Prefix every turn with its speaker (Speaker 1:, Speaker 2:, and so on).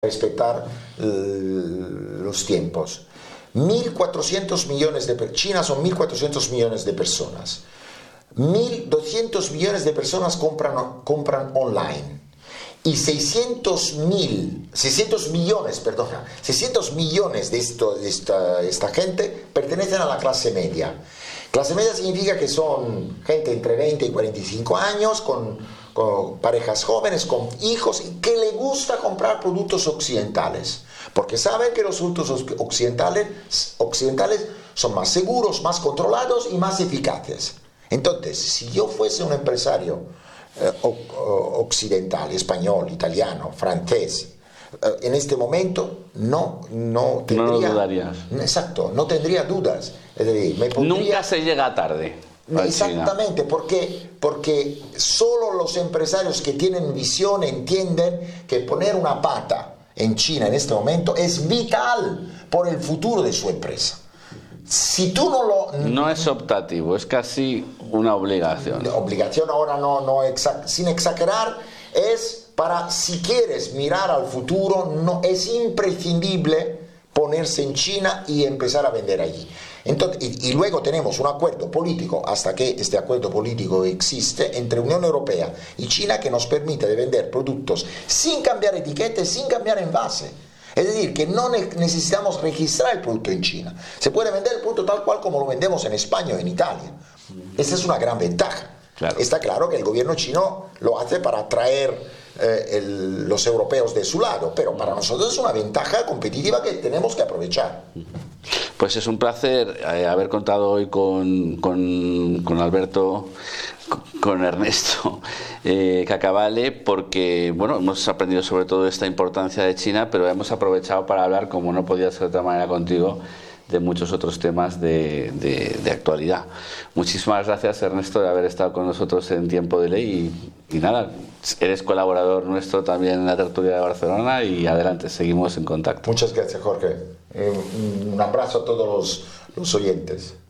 Speaker 1: respetar los tiempos. 1.400 millones de China son 1.400 millones de personas. 1.200 millones de personas compran online. Y 600 millones de esta gente pertenecen a la clase media. Clase media significa que son gente entre 20 y 45 años, con parejas jóvenes, con hijos, y que le gusta comprar productos occidentales, porque saben que los productos occidentales son más seguros, más controlados y más eficaces. Entonces, si yo fuese un empresario occidental, español, italiano, francés, en este momento no tendría...
Speaker 2: No lo dudarías.
Speaker 1: Exacto, no tendría dudas. Es decir,
Speaker 2: nunca se llega tarde.
Speaker 1: Exactamente, porque solo los empresarios que tienen visión entienden que poner una pata en China en este momento es vital por el futuro de su empresa. Si tú
Speaker 2: no es optativo, es casi una obligación.
Speaker 1: Obligación ahora sin exagerar, es para, si quieres mirar al futuro, es imprescindible ponerse en China y empezar a vender allí. Entonces, y luego tenemos un acuerdo político, hasta que este acuerdo político existe, entre Unión Europea y China, que nos permite de vender productos sin cambiar etiquetas, sin cambiar envase. Es decir, que no necesitamos registrar el producto en China. Se puede vender el producto tal cual como lo vendemos en España o en Italia. Esa es una gran ventaja.
Speaker 2: Claro.
Speaker 1: Está claro que el gobierno chino lo hace para atraer los europeos de su lado, pero para nosotros es una ventaja competitiva que tenemos que aprovechar.
Speaker 2: Pues es un placer haber contado hoy con Alberto, con Ernesto Caccavale, porque bueno, hemos aprendido sobre todo esta importancia de China, pero hemos aprovechado para hablar, como no podía ser de otra manera contigo, de muchos otros temas de actualidad. Muchísimas gracias, Ernesto, de haber estado con nosotros en Tiempo de Ley y nada, eres colaborador nuestro también en la tertulia de Barcelona y adelante, seguimos en contacto.
Speaker 1: Muchas gracias, Jorge. Un abrazo a todos los oyentes.